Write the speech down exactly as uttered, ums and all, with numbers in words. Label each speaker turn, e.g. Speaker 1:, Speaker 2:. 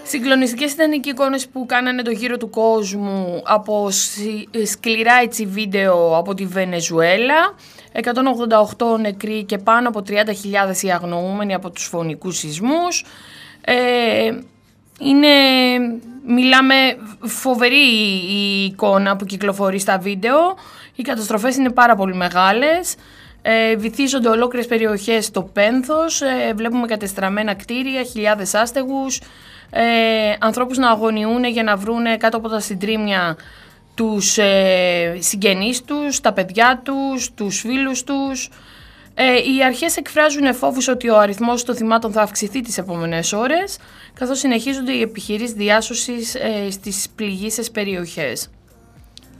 Speaker 1: Συγκλονιστικές ήταν οι εικόνες που κάνανε το γύρο του κόσμου από σκληρά έτσι βίντεο από τη Βενεζουέλα. εκατόν ογδόντα οκτώ νεκροί και πάνω από τριάντα χιλιάδες οι αγνοούμενοι από τους φωνικούς σεισμούς. Ε, είναι, μιλάμε, φοβερή η εικόνα που κυκλοφορεί στα βίντεο. Οι καταστροφές είναι πάρα πολύ μεγάλες. Ε, βυθίζονται ολόκληρες περιοχές στο πένθος. Ε, βλέπουμε κατεστραμμένα κτίρια, χιλιάδες άστεγους. Ε, ανθρώπους να αγωνιούν για να βρούνε κάτω από τα συντρίμμια τους ε, συγγενείς τους, τα παιδιά τους, τους φίλους τους. Ε, οι αρχές εκφράζουν φόβους ότι ο αριθμός των θυμάτων θα αυξηθεί τις επόμενες ώρες, καθώς συνεχίζονται οι επιχειρήσεις διάσωσης ε, στις πληγείσες περιοχές.